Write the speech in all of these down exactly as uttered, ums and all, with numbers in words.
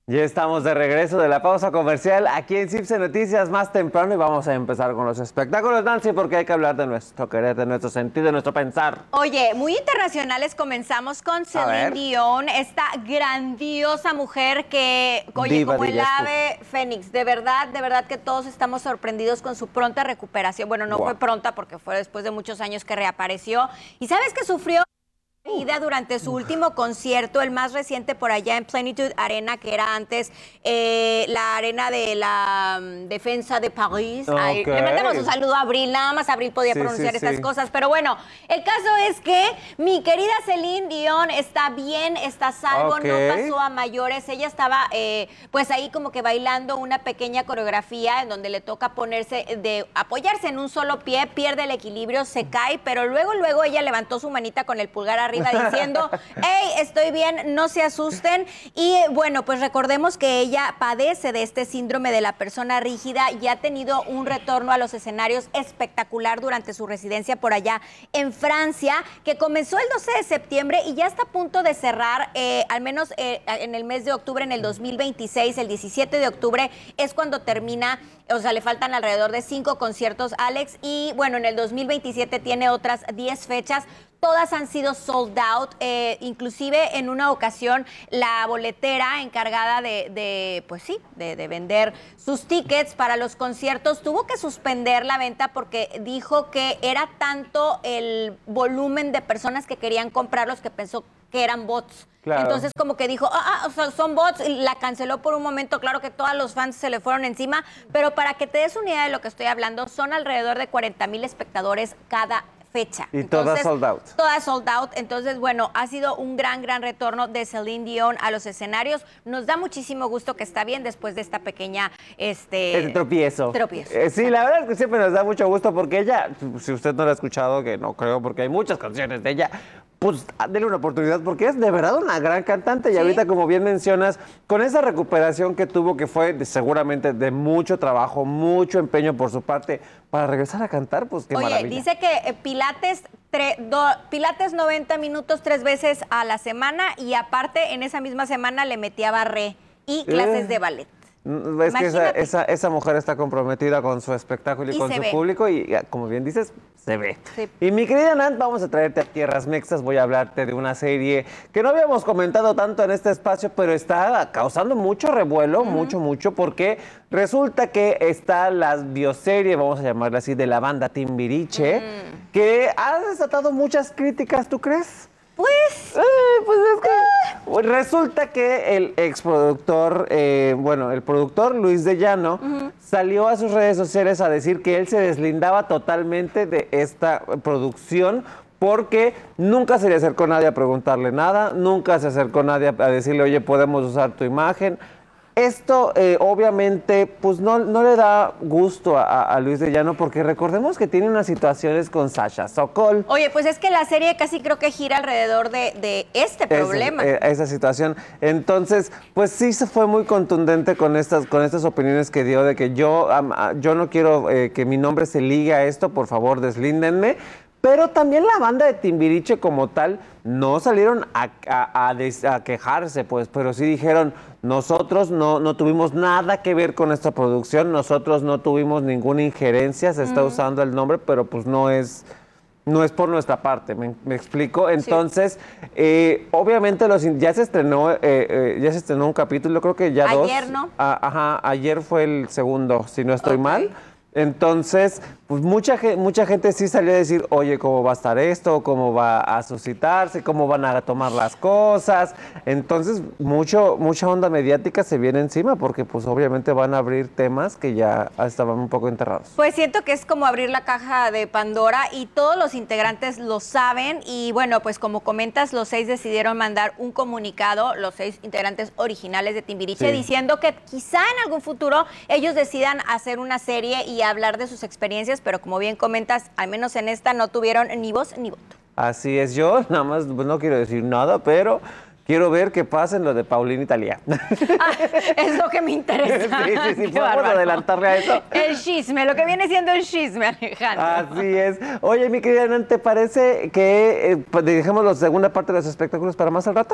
Ya estamos de regreso de la pausa comercial aquí en Cipse Noticias más temprano y vamos a empezar con los espectáculos, Nancy, porque hay que hablar de nuestro querer, de nuestro sentir, de nuestro pensar. Oye, muy internacionales, comenzamos con Celine Dion, esta grandiosa mujer que, oye, Diva, como el dirías tú. ave fénix, de verdad, de verdad que todos estamos sorprendidos con su pronta recuperación. Bueno, no Wow. fue pronta porque fue después de muchos años que reapareció. ¿Y sabes que sufrió caída durante su último concierto, el más reciente por allá en Plenitude Arena, que era antes eh, la arena de la um, Defensa de París? Ay, Ok. le mandamos un saludo a Abril, nada más Abril podía Sí, pronunciar sí, estas sí. cosas, pero bueno, el caso es que mi querida Celine Dion está bien, está a salvo, Ok. no pasó a mayores. Ella estaba eh, pues ahí como que bailando una pequeña coreografía en donde le toca ponerse de apoyarse en un solo pie, pierde el equilibrio, se cae, pero luego luego ella levantó su manita con el pulgar arriba diciendo, hey, estoy bien, no se asusten. Y bueno, pues recordemos que ella padece de este síndrome de la persona rígida y ha tenido un retorno a los escenarios espectacular durante su residencia por allá en Francia, que comenzó el doce de septiembre y ya está a punto de cerrar, eh, al menos eh, en el mes de octubre, en el dos mil veintiséis, el diecisiete de octubre es cuando termina. O sea, le faltan alrededor de cinco conciertos, Alex, y bueno, en el dos mil veintisiete tiene otras diez fechas. Todas han sido sold out, eh, inclusive en una ocasión la boletera encargada de, de pues sí, de, de vender sus tickets para los conciertos tuvo que suspender la venta porque dijo que era tanto el volumen de personas que querían comprarlos que pensó que eran bots. Claro. Entonces como que dijo, ah, ah, o sea, son bots, y la canceló por un momento. Claro que todos los fans se le fueron encima, pero para que te des una idea de lo que estoy hablando, son alrededor de cuarenta mil espectadores cada fecha. Y Entonces, todas sold out. Todas sold out. Entonces, bueno, ha sido un gran, gran retorno de Celine Dion a los escenarios. Nos da muchísimo gusto que está bien después de esta pequeñña este, Este tropiezo. tropiezo. Eh, sí, la verdad es que siempre nos da mucho gusto porque ella, si usted no la ha escuchado, que no creo porque hay muchas canciones de ella, pues denle una oportunidad porque es de verdad una gran cantante. Y Sí. ahorita, como bien mencionas, con esa recuperación que tuvo, que fue de- seguramente de mucho trabajo, mucho empeño por su parte, para regresar a cantar, pues qué Oye, maravilla. dice que eh, Pilates, tre- do- Pilates noventa minutos tres veces a la semana y aparte en esa misma semana le metía barré y clases Eh. de ballet. Mm, Es que esa, Imagínate. esa, esa mujer está comprometida con su espectáculo y, Y con se su ve. público y, ya, como bien dices, se ve. Sí. Y mi querida Nat, vamos a traerte a Tierras Mexas. Voy a hablarte de una serie que no habíamos comentado tanto en este espacio, pero está causando mucho revuelo, mucho, mucho, porque resulta que está la bioserie, vamos a llamarla así, de la banda Timbiriche, que ha desatado muchas críticas, ¿tú crees? Pues, Eh, pues es que pues resulta que el exproductor, eh, bueno, el productor Luis de Llano salió a sus redes sociales a decir que él se deslindaba totalmente de esta producción porque nunca se le acercó nadie a preguntarle nada, nunca se acercó nadie a decirle, oye, podemos usar tu imagen. Esto eh, obviamente pues no, no le da gusto a, a Luis de Llano porque recordemos que tiene unas situaciones con Sasha Sokol. oye, pues es que la serie casi creo que gira alrededor de, de este problema. Esa, eh, esa situación. Entonces, pues sí se fue muy contundente con estas, con estas opiniones que dio de que yo, am, ah, yo no quiero eh, que mi nombre se ligue a esto, por favor, deslíndenme. Pero también la banda de Timbiriche como tal no salieron a, a- a des- a quejarse, pues, pero sí dijeron, nosotros no, no tuvimos nada que ver con esta producción, nosotros no tuvimos ninguna injerencia, se está usando el nombre, pero pues no es... No es por nuestra parte, ¿me, me explico? Entonces, eh, obviamente los, in- ya se estrenó, eh, eh, ya se estrenó un capítulo, creo que ya dos. Ayer, ¿no? Ah, ajá, ayer fue el segundo, si no estoy Ok. mal. Entonces, pues mucha, ge- mucha gente sí salió a decir, oye, ¿cómo va a estar esto? ¿Cómo va a suscitarse? ¿Cómo van a tomar las cosas? Entonces, mucho, mucha onda mediática se viene encima porque pues obviamente van a abrir temas que ya estaban un poco enterrados. Pues siento que es como abrir la caja de Pandora y todos los integrantes lo saben y bueno, pues como comentas, los seis decidieron mandar un comunicado, los seis integrantes originales de Timbiriche, Sí. diciendo que quizá en algún futuro ellos decidan hacer una serie y hablar de sus experiencias, pero como bien comentas, al menos en esta no tuvieron ni voz ni voto. Así es, yo nada más pues, no quiero decir nada, pero quiero ver qué pasa en lo de Paulina Italia. Ah, es lo que me interesa. Sí, sí, sí, Qué podemos bárbaro. adelantarle a eso. El chisme, lo que viene siendo el chisme, Alejandro. Así es. Oye, mi querida Nan, ¿te parece que eh, pues, dejemos la segunda parte de los espectáculos para más al rato?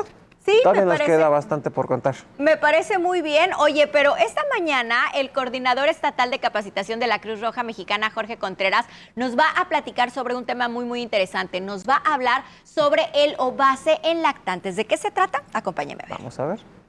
Sí, Todavía me nos parece, queda bastante por contar. me parece muy bien. Oye, pero esta mañana el coordinador estatal de capacitación de la Cruz Roja Mexicana, Jorge Contreras, nos va a platicar sobre un tema muy, muy interesante. Nos va a hablar sobre el Ovase en lactantes. ¿De qué se trata? Acompáñame a ver. Vamos a ver.